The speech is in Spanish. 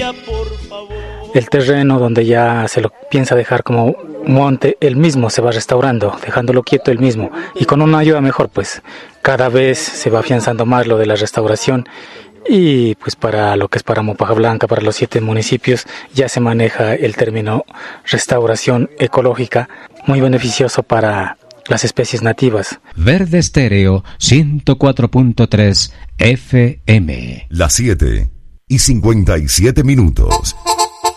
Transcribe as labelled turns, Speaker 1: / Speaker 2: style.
Speaker 1: El terreno donde ya se lo piensa dejar como monte, él mismo se va restaurando, dejándolo quieto él mismo. Y con una ayuda mejor, pues cada vez se va afianzando más lo de la restauración. Y pues para lo que es para Mopaja Blanca, para los 7 municipios, ya se maneja el término restauración ecológica, muy beneficioso para las especies nativas.
Speaker 2: Verde Estéreo 104.3 FM.
Speaker 3: Las 7:57.